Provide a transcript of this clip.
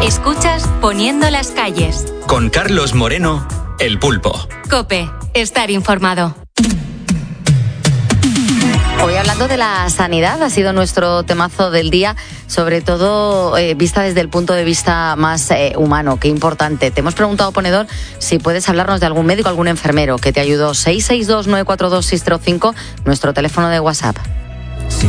Escuchas Poniendo las calles. Con Carlos Moreno, El Pulpo. COPE, estar informado. Hoy hablando de la sanidad, ha sido nuestro temazo del día, sobre todo vista desde el punto de vista más humano. Qué importante. Te hemos preguntado, ponedor, si puedes hablarnos de algún médico, algún enfermero que te ayudó. 662-942-605, nuestro teléfono de WhatsApp.